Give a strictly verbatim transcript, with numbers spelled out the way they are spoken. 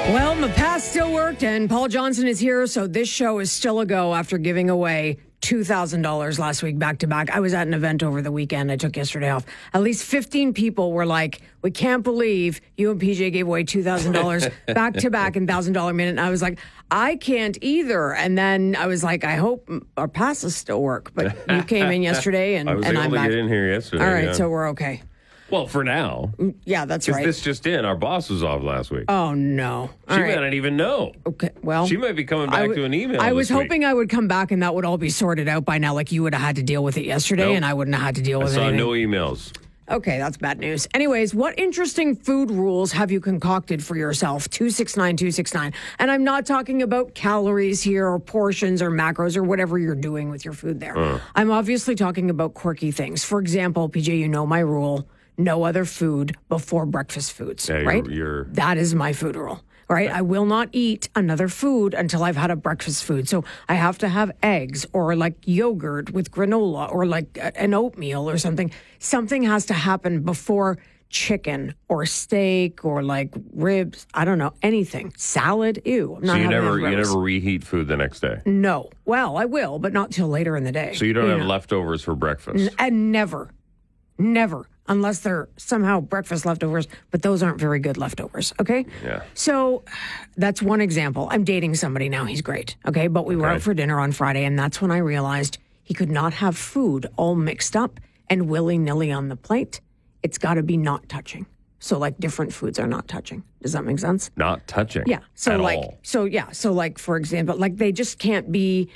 Well, my past still worked, and Paul Johnson is here, so this show is still a go after giving away two thousand dollars last week back to back. I was at an event over the weekend. I took yesterday off. At least fifteen people were like, we can't believe you and P J gave away two thousand dollars back to back in one thousand dollars minute. And I was like, I can't either. And then I was like, I hope our passes still work. But you came in yesterday, and, I was and able I'm to back. get in here yesterday. All right, yeah. so we're okay. Well, for now. Yeah, that's Is right. this just in? Our boss was off last week. Oh, no. she All might right. not even know. Okay, well. She might be coming I back w- to an email. I was this week. hoping I would come back and that would all be sorted out by now. Like you would have had to deal with it yesterday, Nope. and I wouldn't have had to deal I with saw anything. no emails. Okay, that's bad news. Anyways, what interesting food rules have you concocted for yourself? two six nine two six nine. And I'm not talking about calories here or portions or macros or whatever you're doing with your food there. Uh. I'm obviously talking about quirky things. For example, P J, you know my rule. No other food before breakfast foods, Yeah, you're- right? you're- That is my food rule. Right? I will not eat another food until I've had a breakfast food. So I have to have eggs or like yogurt with granola or like a- an oatmeal or something. Something has to happen before chicken or steak or like ribs. I don't know, anything. Salad. Ew. I'm not So you having never that you rose. never reheat food the next day. No. Well, I will, but not till later in the day. So you don't have know. leftovers for breakfast. And never, never, unless they're somehow breakfast leftovers, but those aren't very good leftovers, okay? Yeah. So that's one example. I'm dating somebody now. He's great, okay? But we were Okay. out for dinner on Friday, and that's when I realized he could not have food all mixed up and willy-nilly on the plate. It's got to be not touching. So, like, different foods are not touching. Does that make sense? Not touching. Yeah. So at like all. so yeah. So like for example, like they just can't be